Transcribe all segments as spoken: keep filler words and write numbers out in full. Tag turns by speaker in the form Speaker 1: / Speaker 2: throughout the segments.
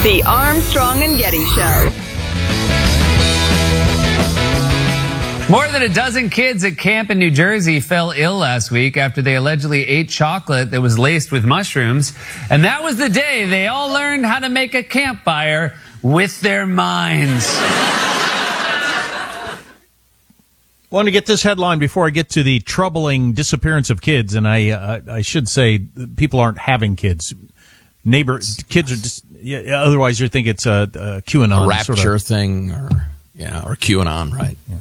Speaker 1: The Armstrong and Getty Show.
Speaker 2: More than a dozen kids at camp in New Jersey fell ill last week after they allegedly ate chocolate that was laced with mushrooms. And that was the day they all learned how to make a campfire with their minds.
Speaker 3: Want to get this headline before I get to the troubling disappearance of kids, and I uh, I should say people aren't having kids. Neighbor kids are just yeah, otherwise you think it's a, a QAnon
Speaker 4: a rapture
Speaker 3: sort of
Speaker 4: thing, or yeah, or QAnon, right?
Speaker 3: Yeah.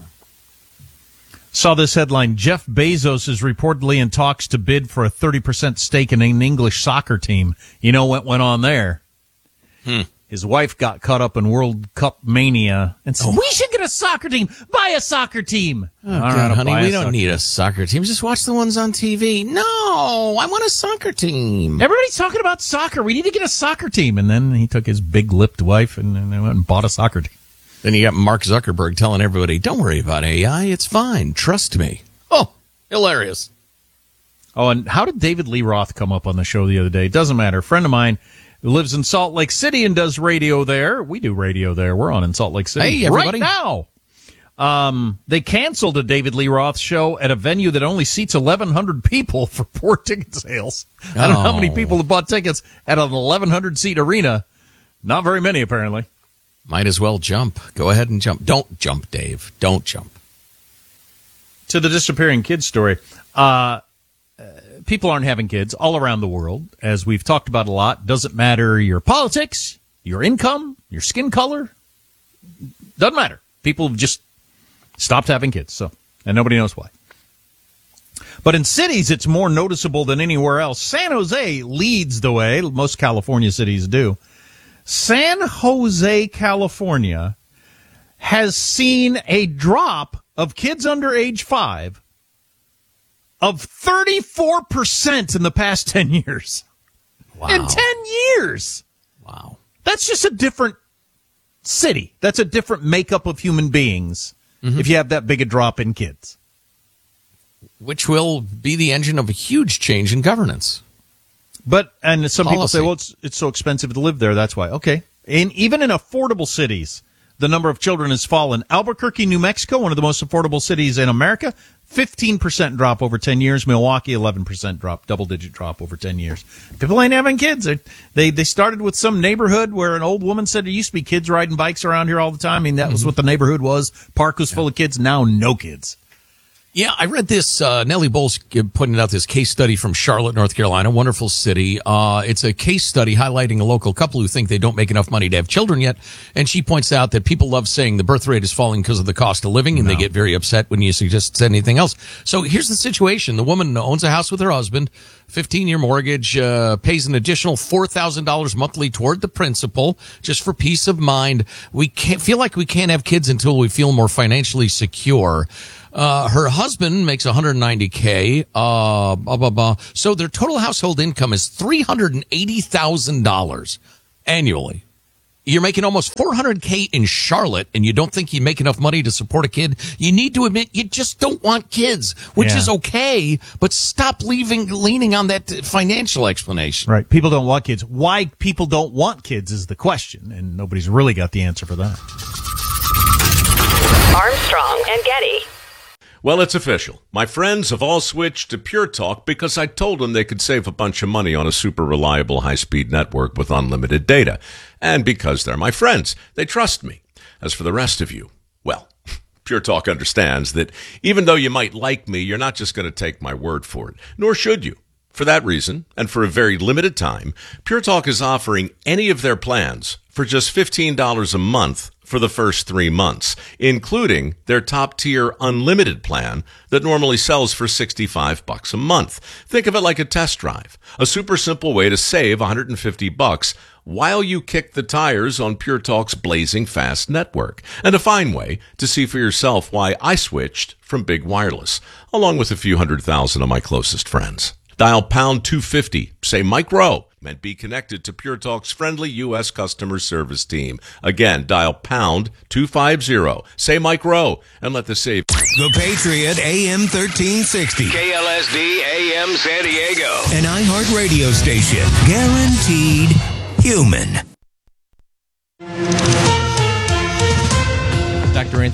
Speaker 3: Saw this headline: Jeff Bezos is reportedly in talks to bid for a thirty percent stake in an English soccer team. You know what went on there?
Speaker 4: Hmm.
Speaker 3: His wife got caught up in World Cup mania and said,
Speaker 4: Oh.
Speaker 3: "We should get a soccer team. Buy a soccer team."
Speaker 4: Oh, God, honey, we don't need a soccer team. Just watch the ones on T V. No, I want a soccer team.
Speaker 3: Everybody's talking about soccer. We need to get a soccer team. And then he took his big-lipped wife and, and went and bought a soccer team.
Speaker 4: Then you got Mark Zuckerberg telling everybody, don't worry about A I. It's fine. Trust me. Oh, hilarious.
Speaker 3: Oh, and how did David Lee Roth come up on the show the other day? It doesn't matter. A friend of mine who lives in Salt Lake City and does radio there. We do radio there. We're on in Salt Lake City
Speaker 4: Hey, everybody.
Speaker 3: right now. Um, they canceled a David Lee Roth show at a venue that only seats eleven hundred people for poor ticket sales. I don't know how many people have bought tickets at an eleven hundred seat arena. Not very many, apparently.
Speaker 4: Might as well jump. Go ahead and jump. Don't jump, Dave. Don't jump.
Speaker 3: To the disappearing kids story. Uh, uh, people aren't having kids all around the world, as we've talked about a lot. Doesn't matter your politics, your income, your skin color. Doesn't matter. People have just stopped having kids, so, and nobody knows why. But in cities, it's more noticeable than anywhere else. San Jose leads the way. Most California cities do. San Jose, California, has seen a drop of kids under age five of thirty-four percent in the past ten years.
Speaker 4: Wow.
Speaker 3: In ten years.
Speaker 4: Wow.
Speaker 3: That's just a different city. That's a different makeup of human beings mm-hmm. if you have that big a drop in kids.
Speaker 4: Which will be the engine of a huge change in governance.
Speaker 3: But, and some
Speaker 4: Policy.
Speaker 3: people say, well, it's it's so expensive to live there, that's why. Okay. And even in affordable cities, the number of children has fallen. Albuquerque, New Mexico, one of the most affordable cities in America, fifteen percent drop over ten years. Milwaukee, eleven percent drop, double-digit drop over ten years. People ain't having kids. They, they they started with some neighborhood where an old woman said there used to be kids riding bikes around here all the time. I mean, that mm-hmm. was what the neighborhood was. Park was yeah. full of kids. Now, no kids.
Speaker 4: Yeah, I read this. Uh, Nellie Bowles putting out this case study from Charlotte, North Carolina, wonderful city. Uh, it's a case study highlighting a local couple who think they don't make enough money to have children yet. And she points out that people love saying the birth rate is falling because of the cost of living, and no. they get very upset when you suggest anything else. So here's the situation. The woman owns a house with her husband, fifteen-year mortgage, uh, pays an additional four thousand dollars monthly toward the principal, just for peace of mind. We can't feel like we can't have kids until we feel more financially secure. Uh, her husband makes one hundred ninety K, uh, blah, blah, blah. So their total household income is three hundred eighty thousand dollars annually. You're making almost four hundred K in Charlotte, and you don't think you make enough money to support a kid. You need to admit you just don't want kids, which
Speaker 3: yeah.
Speaker 4: is okay, but stop leaving, leaning on that financial explanation.
Speaker 3: Right. People don't want kids. Why people don't want kids is the question, and nobody's really got the answer for that.
Speaker 1: Armstrong and Getty.
Speaker 5: Well, it's official. My friends have all switched to Pure Talk because I told them they could save a bunch of money on a super reliable high-speed network with unlimited data. And because they're my friends, they trust me. As for the rest of you, well, Pure Talk understands that even though you might like me, you're not just going to take my word for it, nor should you. For that reason, and for a very limited time, Pure Talk is offering any of their plans for just fifteen dollars a month for the first three months, including their top-tier unlimited plan that normally sells for sixty-five bucks a month. Think of it like a test drive, a super simple way to save one hundred fifty bucks while you kick the tires on Pure Talk's blazing fast network, and a fine way to see for yourself why I switched from Big Wireless, along with a few hundred thousand of my closest friends. Dial pound two fifty, say Mike Rowe, and be connected to Pure Talk's friendly U S customer service team. Again, dial pound two fifty, say Mike Rowe, and let the save.
Speaker 6: The Patriot A M thirteen sixty.
Speaker 7: K L S D A M San Diego.
Speaker 6: An iHeart radio station. Guaranteed human.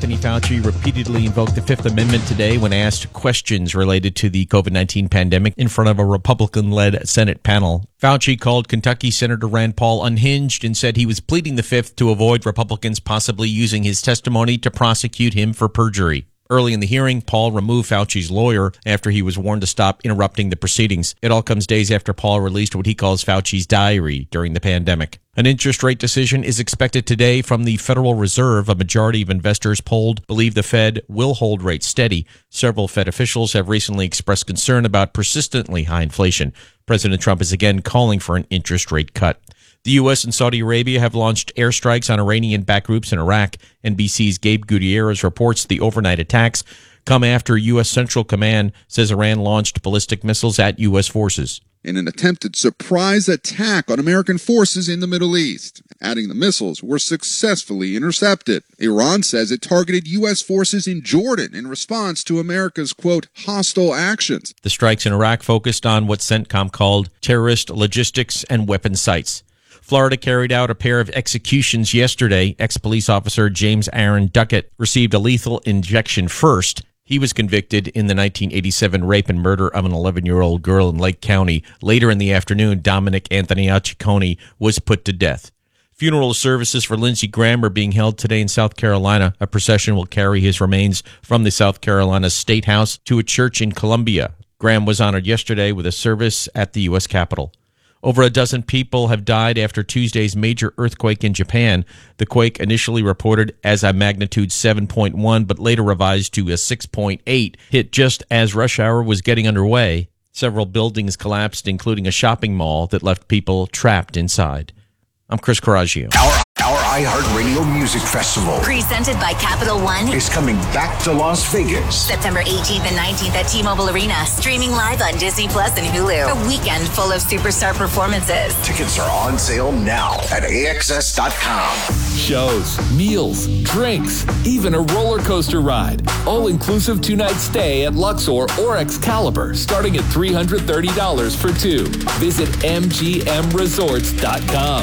Speaker 8: Anthony Fauci repeatedly invoked the Fifth Amendment today when asked questions related to the COVID nineteen pandemic in front of a Republican-led Senate panel. Fauci called Kentucky Senator Rand Paul unhinged and said he was pleading the Fifth to avoid Republicans possibly using his testimony to prosecute him for perjury. Early in the hearing, Paul removed Fauci's lawyer after he was warned to stop interrupting the proceedings. It all comes days after Paul released what he calls Fauci's diary during the pandemic. An interest rate decision is expected today from the Federal Reserve. A majority of investors polled believe the Fed will hold rates steady. Several Fed officials have recently expressed concern about persistently high inflation. President Trump is again calling for an interest rate cut. The U S and Saudi Arabia have launched airstrikes on Iranian-backed groups in Iraq. N B C's Gabe Gutierrez reports the overnight attacks come after U S Central Command says Iran launched ballistic missiles at U S forces.
Speaker 9: In an attempted surprise attack on American forces in the Middle East. Adding the missiles were successfully intercepted. Iran says it targeted U S forces in Jordan in response to America's, quote, hostile actions.
Speaker 8: The strikes in Iraq focused on what CENTCOM called terrorist logistics and weapon sites. Florida carried out a pair of executions yesterday. Ex-police officer James Aaron Duckett received a lethal injection first. He was convicted in the nineteen eighty-seven rape and murder of an eleven-year-old girl in Lake County. Later in the afternoon, Dominic Anthony Ciccone was put to death. Funeral services for Lindsey Graham are being held today in South Carolina. A procession will carry his remains from the South Carolina State House to a church in Columbia. Graham was honored yesterday with a service at the U S Capitol. Over a dozen people have died after Tuesday's major earthquake in Japan. The quake initially reported as a magnitude seven point one, but later revised to a six point eight, hit just as rush hour was getting underway. Several buildings collapsed, including a shopping mall that left people trapped inside. I'm Chris Coraggio.
Speaker 10: Our, our iHeartRadio Music Festival,
Speaker 11: presented by Capital One,
Speaker 10: is coming back to Las Vegas.
Speaker 11: September eighteenth and nineteenth at T-Mobile Arena. Streaming live on Disney Plus and Hulu. A weekend full of superstar performances.
Speaker 10: Tickets are on sale now at A X S dot com.
Speaker 12: Shows, meals, drinks, even a roller coaster ride. All-inclusive two-night stay at Luxor or Excalibur, starting at three hundred thirty dollars for two. Visit M G M resorts dot com.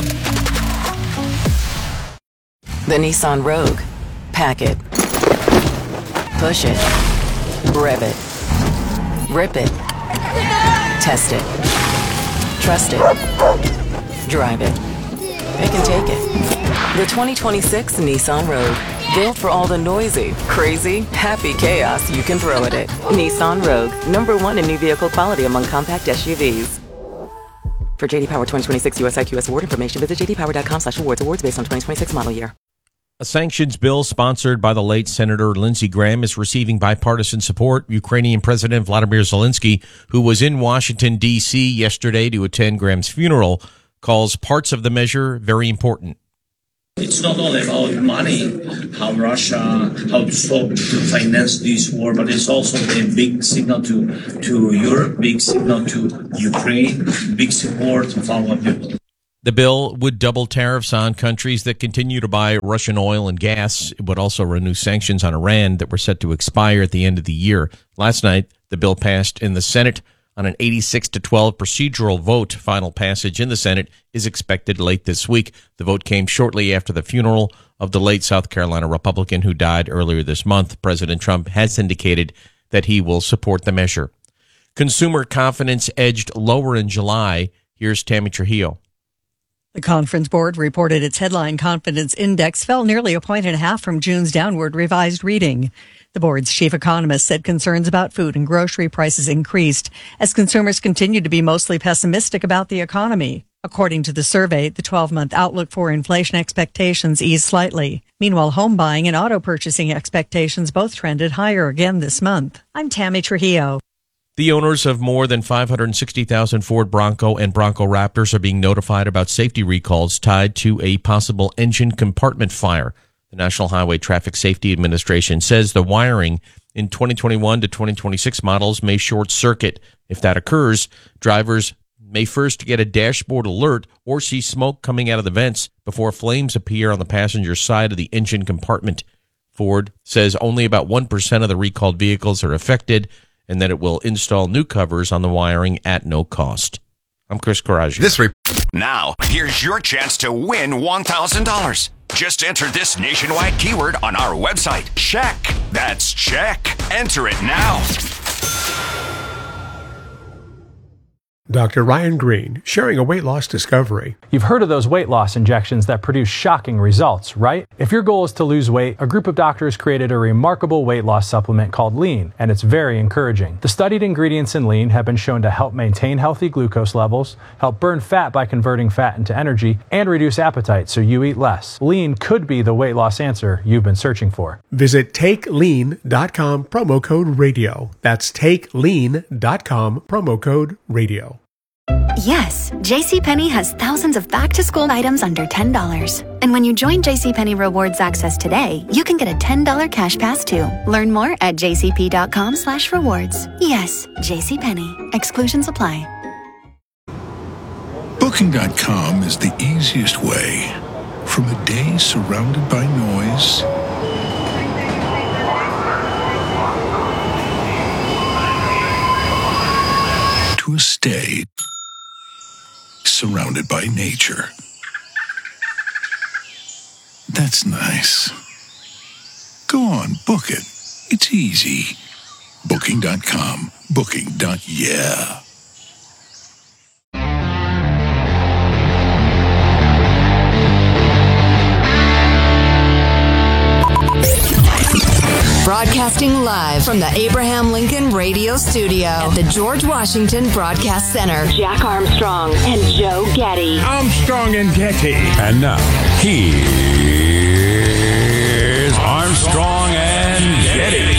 Speaker 13: The Nissan Rogue. Pack it. Push it. Rev it. Rip it. Test it. Trust it. Drive it. Pick and take it. The twenty twenty-six Nissan Rogue. Built for all the noisy, crazy, happy chaos you can throw at it. Nissan Rogue. Number one in new vehicle quality among compact S U Vs. For J D Power twenty twenty-six U S I Q S award information, visit j d power dot com slash awards. Awards based on twenty twenty-six model year.
Speaker 8: A sanctions bill sponsored by the late Senator Lindsey Graham is receiving bipartisan support. Ukrainian President Vladimir Zelensky, who was in Washington, D C yesterday to attend Graham's funeral, calls parts of the measure very important.
Speaker 14: It's not only about money, how Russia, how to stop, to finance this war, but it's also a big signal to, to Europe, big signal to Ukraine, big support of our people.
Speaker 8: The bill would double tariffs on countries that continue to buy Russian oil and gas. It would also renew sanctions on Iran that were set to expire at the end of the year. Last night, the bill passed in the Senate on an eighty-six to twelve procedural vote. Final passage in the Senate is expected late this week. The vote came shortly after the funeral of the late South Carolina Republican who died earlier this month. President Trump has indicated that he will support the measure. Consumer confidence edged lower in July. Here's Tammy Trujillo.
Speaker 15: The Conference Board reported its headline confidence index fell nearly a point and a half from June's downward revised reading. The board's chief economist said concerns about food and grocery prices increased as consumers continued to be mostly pessimistic about the economy. According to the survey, the twelve-month outlook for inflation expectations eased slightly. Meanwhile, home buying and auto purchasing expectations both trended higher again this month. I'm Tammy Trujillo.
Speaker 8: The owners of more than five hundred sixty thousand Ford Bronco and Bronco Raptors are being notified about safety recalls tied to a possible engine compartment fire. The National Highway Traffic Safety Administration says the wiring in twenty twenty-one to twenty twenty-six models may short circuit. If that occurs, drivers may first get a dashboard alert or see smoke coming out of the vents before flames appear on the passenger side of the engine compartment. Ford says only about one percent of the recalled vehicles are affected, and that it will install new covers on the wiring at no cost. I'm Chris Coraggio.
Speaker 10: This re- now, here's your chance to win one thousand dollars.
Speaker 16: Just enter this nationwide keyword on our website. Check. That's check. Enter it now.
Speaker 17: Doctor Ryan Green, sharing a weight loss discovery.
Speaker 18: You've heard of those weight loss injections that produce shocking results, right? If your goal is to lose weight, a group of doctors created a remarkable weight loss supplement called Lean, and it's very encouraging. The studied ingredients in Lean have been shown to help maintain healthy glucose levels, help burn fat by converting fat into energy, and reduce appetite so you eat less. Lean could be the weight loss answer you've been searching for.
Speaker 17: Visit take lean dot com, promo code radio. That's take lean dot com, promo code radio.
Speaker 19: Yes, JCPenney has thousands of back-to-school items under ten dollars. And when you join JCPenney Rewards Access today, you can get a ten dollars cash pass too. Learn more at jcp.com slash rewards. Yes, JCPenney. Exclusions apply.
Speaker 20: Booking dot com is the easiest way from a day surrounded by noise to a stay surrounded by nature. That's nice. Go on, book it. It's easy. Booking dot com. Booking. Yeah.
Speaker 21: Broadcasting live from the Abraham Lincoln Radio Studio at the George Washington Broadcast Center.
Speaker 1: Jack Armstrong and Joe Getty.
Speaker 6: Armstrong and Getty. And now, here's Armstrong and Getty.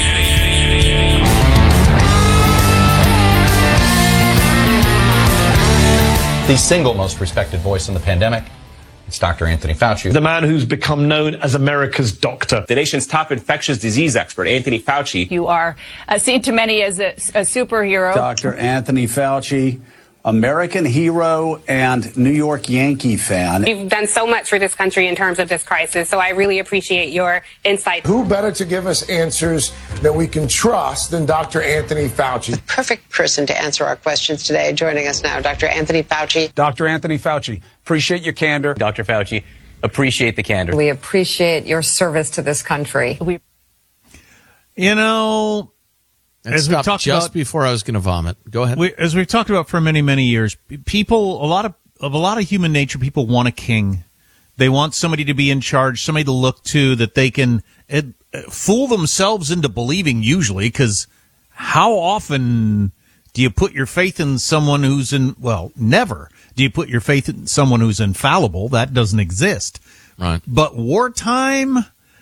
Speaker 22: The single most respected voice in the pandemic, it's Doctor Anthony Fauci.
Speaker 23: The man who's become known as America's doctor.
Speaker 24: The nation's top infectious disease expert, Anthony Fauci.
Speaker 25: You are uh, seen to many as a, a superhero.
Speaker 26: Doctor Anthony Fauci, American hero and New York Yankee fan.
Speaker 27: You've done so much for this country in terms of this crisis, so I really appreciate your insight.
Speaker 28: Who better to give us answers that we can trust than Doctor Anthony Fauci?
Speaker 29: The perfect person to answer our questions today. Joining us now, Doctor Anthony Fauci.
Speaker 26: Doctor Anthony Fauci, appreciate your candor.
Speaker 24: Doctor Fauci, appreciate the candor.
Speaker 25: We appreciate your service to this country. We-
Speaker 3: you know...
Speaker 4: As we talked just about, before I was going to vomit. Go ahead.
Speaker 3: We, as we've talked about for many, many years, people, a lot of, of a lot of human nature, people want a king. They want somebody to be in charge, somebody to look to that they can uh, fool themselves into believing, usually, because how often do you put your faith in someone who's in, well, never do you put your faith in someone who's infallible. That doesn't exist.
Speaker 4: Right.
Speaker 3: But wartime,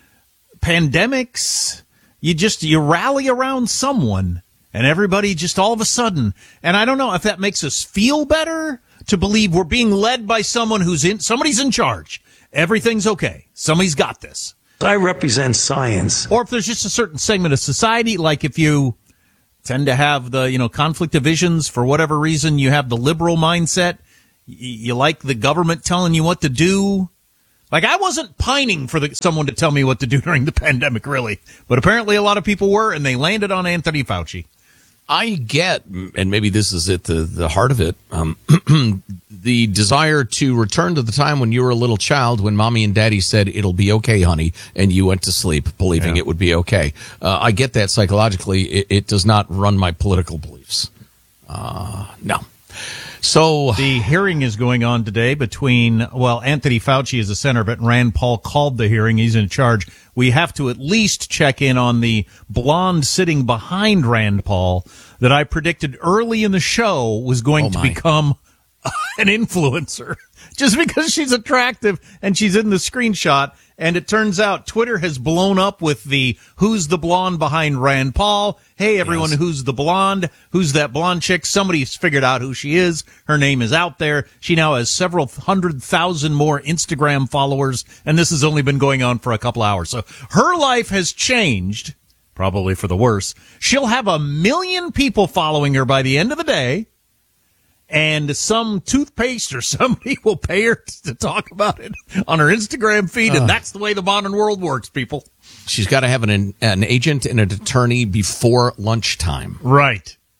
Speaker 3: pandemics, you just, you rally around someone and everybody just all of a sudden, and I don't know if that makes us feel better to believe we're being led by someone who's in, somebody's in charge. Everything's okay. Somebody's got this.
Speaker 23: I represent science.
Speaker 3: Or if there's just a certain segment of society, like if you tend to have the, you know, conflict of visions for whatever reason, you have the liberal mindset, you like the government telling you what to do. Like, I wasn't pining for the, someone to tell me what to do during the pandemic, really. But apparently a lot of people were, and they landed on Anthony Fauci.
Speaker 4: I get, and maybe this is at the, the heart of it, um, the desire to return to the time when you were a little child, when mommy and daddy said, it'll be okay, honey, and you went to sleep believing yeah. it would be okay. Uh, I get that psychologically. It, it does not run my political beliefs. Uh, no. So
Speaker 3: the hearing is going on today between, well, Anthony Fauci is the center of it, and Rand Paul called the hearing. He's in charge. We have to at least check in on the blonde sitting behind Rand Paul that I predicted early in the show was going
Speaker 4: oh
Speaker 3: to become an influencer just because she's attractive and she's in the screenshot. And it turns out Twitter has blown up with the who's the blonde behind Rand Paul. Hey, everyone, yes. who's the blonde? Who's that blonde chick? Somebody's figured out who she is. Her name is out there. She now has several hundred thousand more Instagram followers, and this has only been going on for a couple hours. So her life has changed, probably for the worse. She'll have a million people following her by the end of the day. And some toothpaste or somebody will pay her to talk about it on her Instagram feed, and uh, that's the way the modern world works, people.
Speaker 4: She's got to have an an agent and an attorney before lunchtime.
Speaker 3: Right.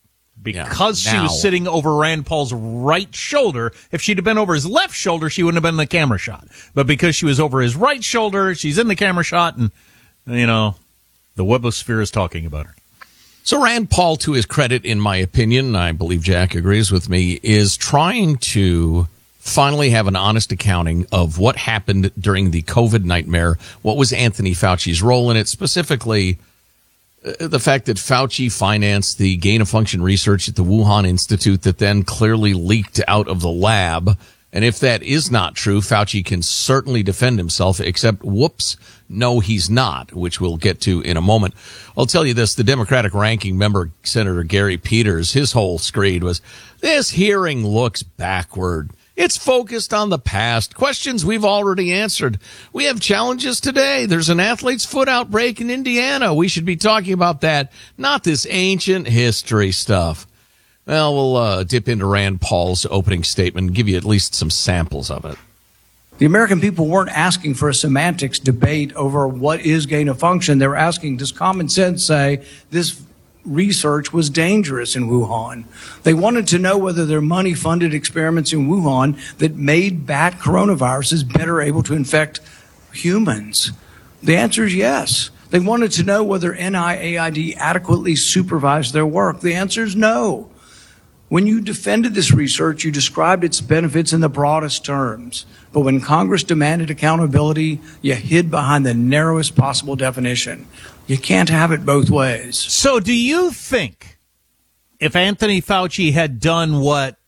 Speaker 3: because
Speaker 4: Yeah,
Speaker 3: she
Speaker 4: now.
Speaker 3: was sitting over Rand Paul's right shoulder. If she'd have been over his left shoulder, she wouldn't have been in the camera shot. But because she was over his right shoulder, she's in the camera shot, and, you know, the webosphere is talking about her.
Speaker 4: So Rand Paul, to his credit, in my opinion, I believe Jack agrees with me, is trying to finally have an honest accounting of what happened during the COVID nightmare. What was Anthony Fauci's role in it? Specifically, uh, the fact that Fauci financed the gain-of-function research at the Wuhan Institute that then clearly leaked out of the lab. And if that is not true, Fauci can certainly defend himself, except, whoops, no, he's not, which we'll get to in a moment. I'll tell you this, the Democratic ranking member, Senator Gary Peters, his whole screed was, this hearing looks backward. It's focused on the past, questions we've already answered. We have challenges today. There's an athlete's foot outbreak in Indiana. We should be talking about that, not this ancient history stuff. Well, we'll uh, dip into Rand Paul's opening statement and give you at least some samples of it.
Speaker 2: The American people weren't asking for a semantics debate over what is gain of function. They were asking, does common sense say this research was dangerous in Wuhan? They wanted to know whether their money-funded experiments in Wuhan that made bat coronaviruses better able to infect humans. The answer is yes. They wanted to know whether N I A I D adequately supervised their work. The answer is no. When you defended this research, you described its benefits in the broadest terms. But when Congress demanded accountability, you hid behind the narrowest possible definition. You can't have it both ways.
Speaker 3: So do you think if Anthony Fauci had done what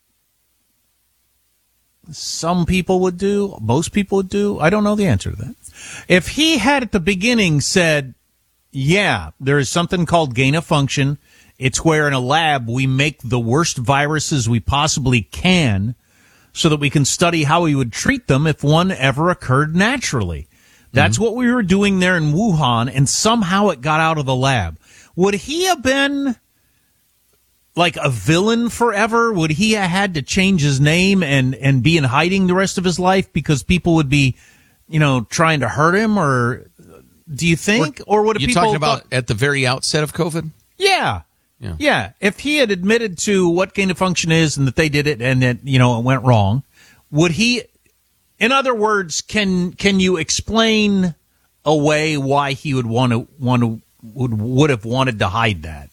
Speaker 3: some people would do, most people would do, I don't know the answer to that. If he had at the beginning said, yeah, there is something called gain of function, it's where in a lab we make the worst viruses we possibly can so that we can study how we would treat them if one ever occurred naturally. That's mm-hmm. what we were doing there in Wuhan, and somehow it got out of the lab. Would he have been like a villain forever? Would he have had to change his name and, and be in hiding the rest of his life because people would be, you know, trying to hurt him? Or do you think? Or, or would
Speaker 4: you
Speaker 3: people
Speaker 4: talking about
Speaker 3: thought,
Speaker 4: at the very outset of COVID?
Speaker 3: Yeah. Yeah. yeah, if he had admitted to what gain of function is and that they did it and that, you know, it went wrong, would he, in other words, can can you explain away why he would want to want to would would have wanted to hide that?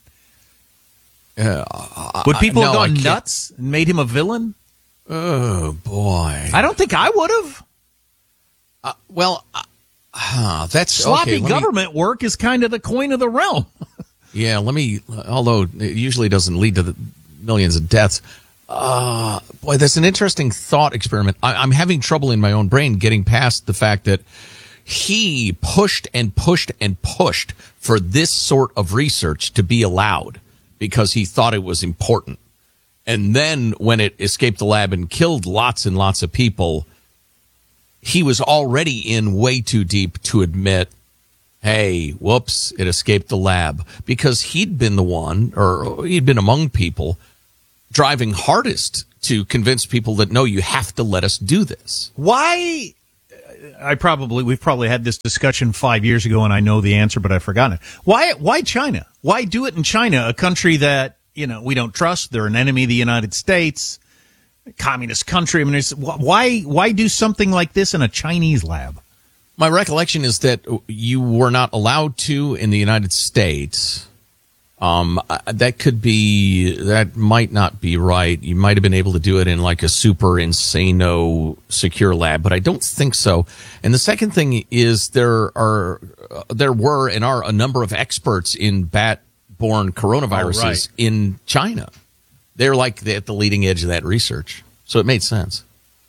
Speaker 4: Uh,
Speaker 3: would people
Speaker 4: uh,
Speaker 3: have
Speaker 4: no,
Speaker 3: gone nuts and made him a villain?
Speaker 4: Oh boy,
Speaker 3: I don't think I would have.
Speaker 4: Uh, well, uh, uh, that's
Speaker 3: sloppy
Speaker 4: okay,
Speaker 3: government
Speaker 4: me,
Speaker 3: work is kind of the coin of the realm.
Speaker 4: Yeah, let me, although it usually doesn't lead to the millions of deaths. Uh, boy, that's an interesting thought experiment. I, I'm having trouble in my own brain getting past the fact that he pushed and pushed and pushed for this sort of research to be allowed because he thought it was important. And then when it escaped the lab and killed lots and lots of people, he was already in way too deep to admit, hey, whoops, it escaped the lab, because he'd been the one, or he'd been among people driving hardest to convince people that, no, you have to let us do this.
Speaker 3: Why? I probably, we've probably had this discussion five years ago and I know the answer, but I've forgotten it. Why, why China? Why do it in China, a country that, you know, we don't trust? They're an enemy of the United States, a communist country. I mean, it's, why, why do something like this in a Chinese lab?
Speaker 4: My recollection is that you were not allowed to in the United States. Um, that could be, that might not be right. You might have been able to do it in like a super insano secure lab, but I don't think so. And the second thing is there are, uh, there were and are a number of experts in bat-borne coronaviruses oh, right. in China. They're like at the leading edge of that research. So it made sense.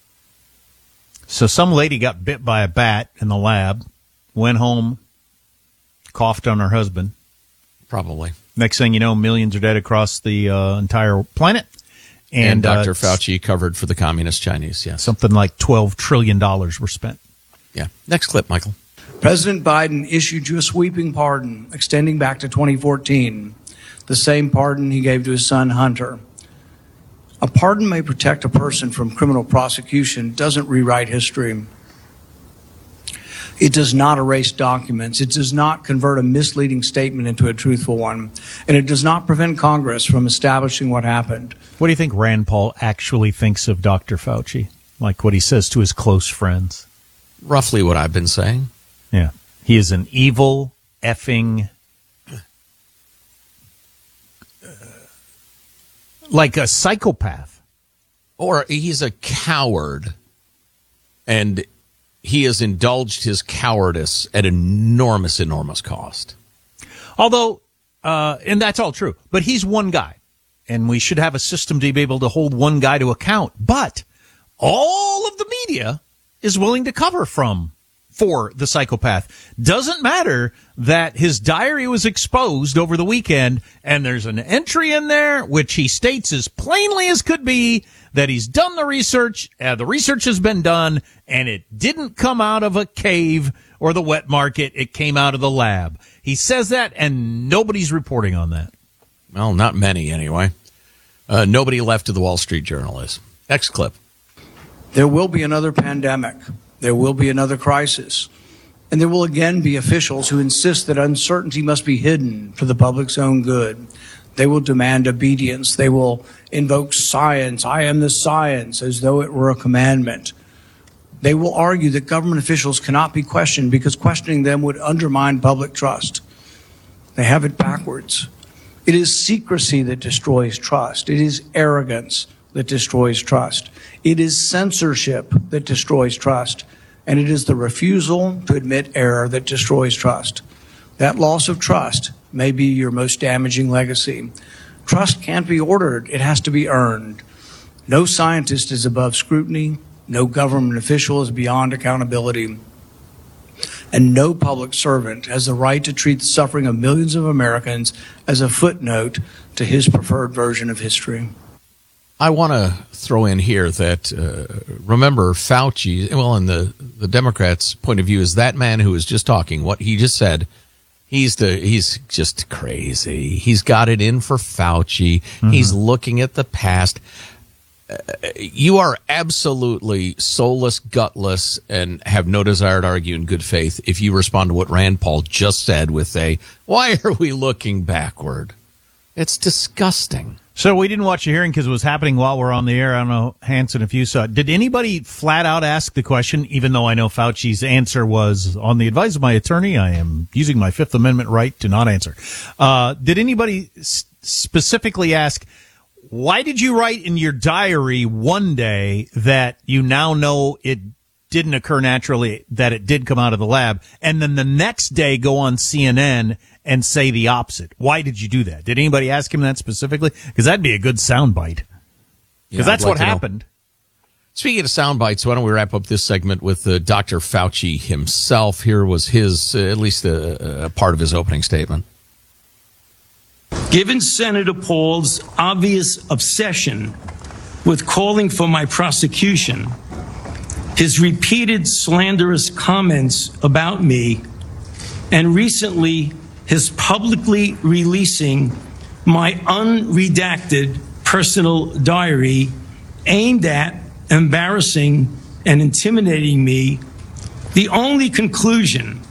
Speaker 3: So some lady got bit by a bat in the lab, went home, coughed on her husband.
Speaker 4: Probably.
Speaker 3: Next thing you know, millions are dead across the uh, entire planet.
Speaker 4: And, and Doctor
Speaker 3: Uh,
Speaker 4: Fauci covered for the communist Chinese, yes.
Speaker 3: Something like twelve trillion dollars were spent.
Speaker 4: Yeah. Next clip, Michael.
Speaker 2: President Biden issued you a sweeping pardon extending back to twenty fourteen, the same pardon he gave to his son Hunter. A pardon may protect a person from criminal prosecution, doesn't rewrite history. It does not erase documents. It does not convert a misleading statement into a truthful one. And it does not prevent Congress from establishing what happened.
Speaker 3: What do you think Rand Paul actually thinks of Doctor Fauci? Like what he says to his close friends?
Speaker 4: Roughly what I've been saying.
Speaker 3: Yeah. He is an evil, effing, uh, like a psychopath.
Speaker 4: Or he's a coward, and he has indulged his cowardice at enormous, enormous cost.
Speaker 3: Although, uh, and that's all true, but he's one guy, and we should have a system to be able to hold one guy to account. But all of the media is willing to cover from for the psychopath. Doesn't matter that his diary was exposed over the weekend, and there's an entry in there which he states as plainly as could be that he's done the research, uh, the research has been done, and it didn't come out of a cave or the wet market, it came out of the lab. He says that, and nobody's reporting on that.
Speaker 4: Well, not many anyway. Uh, nobody left of the Wall Street Journal is. Next clip.
Speaker 2: There will be another pandemic. There will be another crisis. And there will again be officials who insist that uncertainty must be hidden for the public's own good. They will demand obedience. They will invoke science. I am the science, as though it were a commandment. They will argue that government officials cannot be questioned because questioning them would undermine public trust. They have it backwards. It is secrecy that destroys trust. It is arrogance that destroys trust. It is censorship that destroys trust. And it is the refusal to admit error that destroys trust. That loss of trust may be your most damaging legacy. Trust can't be ordered. It has to be earned. No scientist is above scrutiny. No government official is beyond accountability. And no public servant has the right to treat the suffering of millions of Americans as a footnote to his preferred version of history.
Speaker 4: I want to throw in here that, uh, remember, Fauci, well, in the, the Democrats' point of view, is that man who was just talking, what he just said, he's the he's just crazy. He's got it in for Fauci. Mm-hmm. He's looking at the past. Uh, you are absolutely soulless, gutless, and have no desire to argue in good faith if you respond to what Rand Paul just said with a, why are we looking backward? It's disgusting.
Speaker 3: So we didn't watch the hearing because it was happening while we're on the air. I don't know, Hanson, if you saw it. Did anybody flat out ask the question, even though I know Fauci's answer was, on the advice of my attorney, I am using my Fifth Amendment right to not answer. Uh, did anybody s- specifically ask, why did you write in your diary one day that you now know it didn't occur naturally, that it did come out of the lab, and then the next day go on C N N and say the opposite? Why did you do that? Did anybody ask him that specifically? Because that'd be a good soundbite. Because
Speaker 4: Yeah,
Speaker 3: that's
Speaker 4: I'd like
Speaker 3: what
Speaker 4: to know.
Speaker 3: happened.
Speaker 4: Speaking of sound bites, why don't we wrap up this segment with uh, Doctor Fauci himself? Here was his, uh, at least a, a part of his opening statement.
Speaker 5: Given Senator Paul's obvious obsession with calling for my prosecution, his repeated slanderous comments about me, and recently his publicly releasing my unredacted personal diary aimed at embarrassing and intimidating me, the only conclusion